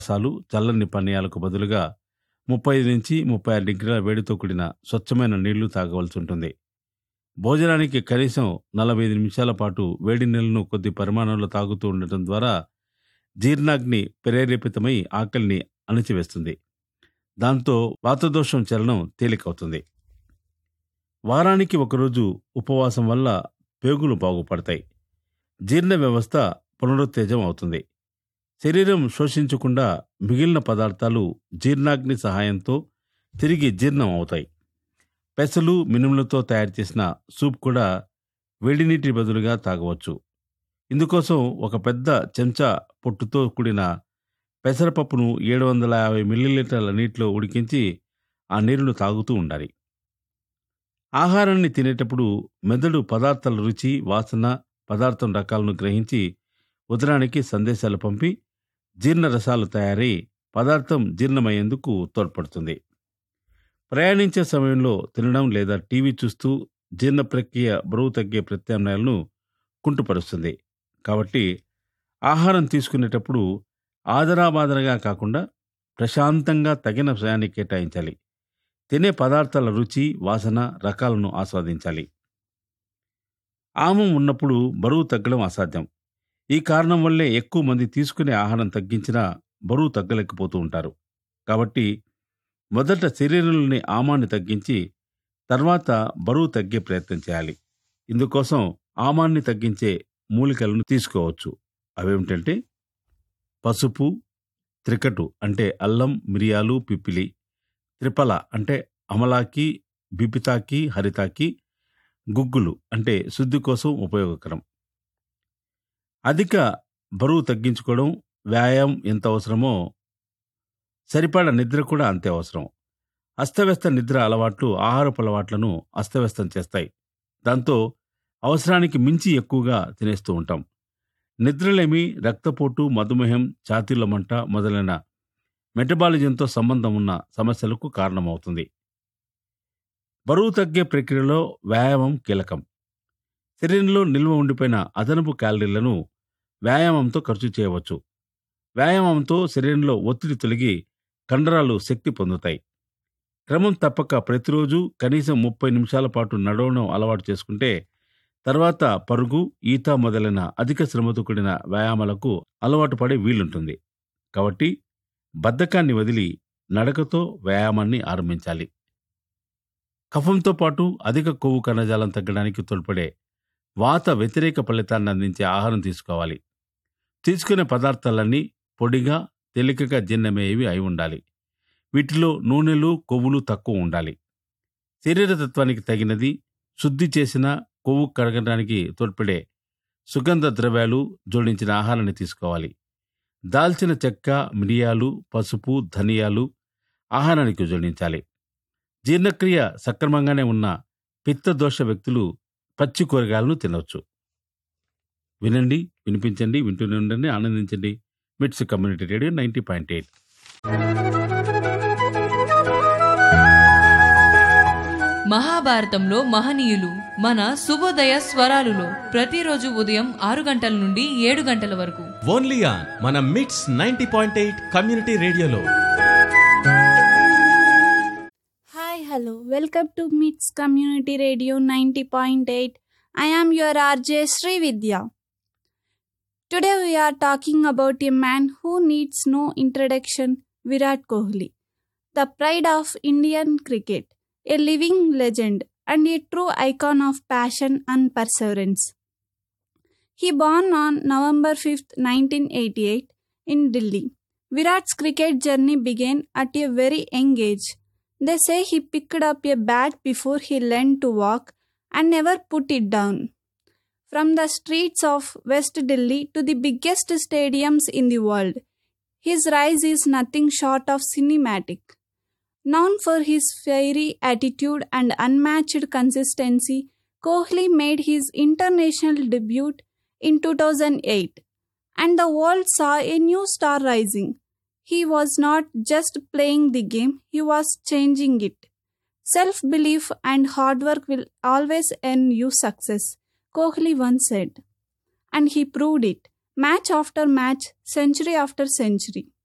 రసాలు, చల్లని పానీయాలకు బదులుగా 35-36 డిగ్రీల వేడితో కూడిన స్వచ్ఛమైన నీళ్లు తాగవలసి ఉంటుంది. భోజనానికి కనీసం 45 నిమిషాల పాటు వేడి నీళ్లను కొద్ది పరిమాణంలో తాగుతూ ఉండటం ద్వారా జీర్ణాగ్ని ప్రేరేపితమై ఆకలిని అణిచివేస్తుంది. దాంతో వాతదోషం చలనం తేలికవుతుంది. వారానికి ఒకరోజు ఉపవాసం వల్ల పేగులు బాగుపడతాయి. జీర్ణ వ్యవస్థ పునరుత్తేజం అవుతుంది. శరీరం శోషించకుండా మిగిలిన పదార్థాలు జీర్ణాగ్ని సహాయంతో తిరిగి జీర్ణం అవుతాయి. పెసలు, మినుములతో తయారు చేసిన సూప్ కూడా వేడి నీటి బదులుగా తాగవచ్చు. ఇందుకోసం ఒక పెద్ద చెంచా పొట్టుతో కూడిన పెసరపప్పును 750 మిల్లీలీటర్ల నీటిలో ఉడికించి ఆ నీరును తాగుతూ ఉండాలి. ఆహారాన్ని తినేటప్పుడు మెదడు పదార్థాల రుచి, వాసన, పదార్థం రకాలను గ్రహించి ఉదరానికి సందేశాలు పంపి జీర్ణరసాలు తయారై పదార్థం జీర్ణమయ్యేందుకు తోడ్పడుతుంది. ప్రయాణించే సమయంలో తినడం లేదా టీవీ చూస్తూ జీర్ణ ప్రక్రియ బరువు తగ్గే ప్రత్యామ్నాయాలను కుంటుపరుస్తుంది. కాబట్టి ఆహారం తీసుకునేటప్పుడు ఆదరాబాదరగా కాకుండా ప్రశాంతంగా తగిన సమయాన్ని కేటాయించాలి. తినే పదార్థాల రుచి, వాసన, రకాలను ఆస్వాదించాలి. ఆమం ఉన్నప్పుడు బరువు తగ్గడం అసాధ్యం. ఈ కారణం వల్లే ఎక్కువ మంది తీసుకునే ఆహారం తగ్గించినా బరువు తగ్గలేకపోతూ ఉంటారు. కాబట్టి మొదట శరీరంలోని ఆమాన్ని తగ్గించి తర్వాత బరువు తగ్గే ప్రయత్నం చేయాలి. ఇందుకోసం ఆమాన్ని తగ్గించే మూలికలను తీసుకోవచ్చు. అవేమిటంటే పసుపు, త్రికటు అంటే అల్లం, మిరియాలు, పిప్పిలి, త్రిపల అంటే అమలాకి, బిపితాకి, హరితాకి, గుగ్గులు అంటే శుద్ధి కోసం ఉపయోగకరం. అధిక బరువు తగ్గించుకోవడం, వ్యాయామం ఎంత అవసరమో సరిపడా నిద్ర కూడా అంతే అవసరం. అస్తవ్యస్త నిద్ర అలవాట్లు ఆహారపు అలవాట్లను అస్తవ్యస్తం చేస్తాయి. దాంతో అవసరానికి మించి ఎక్కువగా తినేస్తూ ఉంటాం. నిద్రలేమి రక్తపోటు, మధుమేహం, ఛాతీల మంట మొదలైన మెటబాలిజంతో సంబంధం ఉన్న సమస్యలకు కారణమవుతుంది. బరువు తగ్గే ప్రక్రియలో వ్యాయామం కీలకం. శరీరంలో నిల్వ ఉండిపోయిన అదనపు క్యాలరీలను వ్యాయామంతో ఖర్చు చేయవచ్చు. వ్యాయామంతో శరీరంలో ఒత్తిడి తొలగి కండరాలు శక్తి పొందుతాయి. క్రమం తప్పక ప్రతిరోజు కనీసం 30 నిమిషాల పాటు నడవడం అలవాటు చేసుకుంటే తర్వాత పరుగు, ఈత మొదలైన అధిక శ్రమతో కూడిన వ్యాయామాలకు అలవాటు పడే వీలుంటుంది. కాబట్టి బద్ధకాన్ని వదిలి నడకతో వ్యాయామాన్ని ఆరంభించాలి. కఫంతో పాటు అధిక కొవ్వు కణజాలం తగ్గడానికి తోడ్పడే వాత వ్యతిరేక ఫలితాన్ని అందించే ఆహారం తీసుకోవాలి. తీసుకునే పదార్థాలన్నీ పొడిగా, తేలికగా జీర్ణమయ్యేవి అయి ఉండాలి. వీటిలో నూనెలు, కొవ్వులు తక్కువ ఉండాలి. శరీరతత్వానికి తగినది, శుద్ధి చేసిన కొవ్వు కరగడానికి తోడ్పడే సుగంధ ద్రవ్యాలు జోడించిన ఆహారాన్ని తీసుకోవాలి. దాల్చిన చెక్క, మిరియాలు, పసుపు, ధనియాలు ఆహారానికి జోడించాలి. జీర్ణక్రియ సక్రమంగానే ఉన్న పిత్తదోష వ్యక్తులు పచ్చి కూరగాయలను తినవచ్చు. వినండి, వినిపించండి, వింటూనే ఉండండి, ఆనందించండి. మిట్స్ కమ్యూనిటీ రేడియో 90.8. మహాభారతంలో మహనీయులు మన శుభోదయ స్వరాలులో ప్రతిరోజు ఉదయం 6 గంటల నుండి 7 గంటల వరకు ఓన్లీ ఆన్ మన మిట్స్ 90.8 కమ్యూనిటీ రేడియోలో. హాయ్ హలో, వెల్కమ్ టు మిట్స్ community radio 90.8. I am your RJ Srividya. Today we are talking about a man who needs no introduction, Virat Kohli, the pride of Indian cricket, a living legend and a true icon of passion and perseverance. He born on November 5th, 1988 in Delhi. Virat's cricket journey began at a very young age. They say he picked up a bat before he learned to walk and never put it down. From the streets of West Delhi to the biggest stadiums in the world, his rise is nothing short of cinematic. Known for his fiery attitude and unmatched consistency, Kohli made his international debut in 2008, and the world saw a new star rising. He was not just playing the game, he was changing it. Self-belief and hard work will always earn you success, Kohli once said. And he proved it, match after match, century after century.